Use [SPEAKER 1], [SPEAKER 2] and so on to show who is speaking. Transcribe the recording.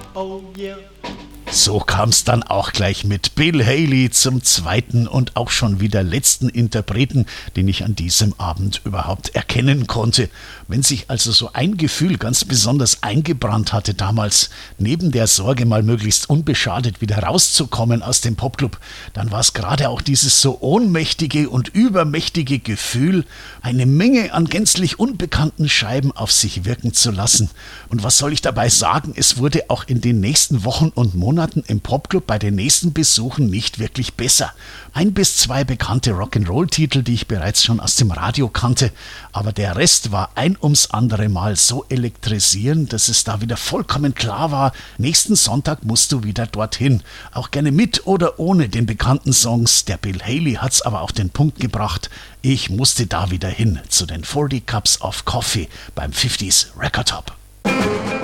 [SPEAKER 1] oh yeah.
[SPEAKER 2] So kam es dann auch gleich mit Bill Haley zum zweiten und auch schon wieder letzten Interpreten, den ich an diesem Abend überhaupt erkennen konnte. Wenn sich also so ein Gefühl ganz besonders eingebrannt hatte damals, neben der Sorge mal möglichst unbeschadet wieder rauszukommen aus dem Popclub, dann war es gerade auch dieses so ohnmächtige und übermächtige Gefühl, eine Menge an gänzlich unbekannten Scheiben auf sich wirken zu lassen. Und was soll ich dabei sagen, es wurde auch in den nächsten Wochen und Monaten im Popclub bei den nächsten Besuchen nicht wirklich besser. 1 bis 2 bekannte Rock'n'Roll-Titel, die ich bereits schon aus dem Radio kannte, aber der Rest war ein ums andere Mal so elektrisierend, dass es da wieder vollkommen klar war, nächsten Sonntag musst du wieder dorthin. Auch gerne mit oder ohne den bekannten Songs. Der Bill Haley hat's aber auf den Punkt gebracht. Ich musste da wieder hin zu den 40 Cups of Coffee beim 50s Record Top.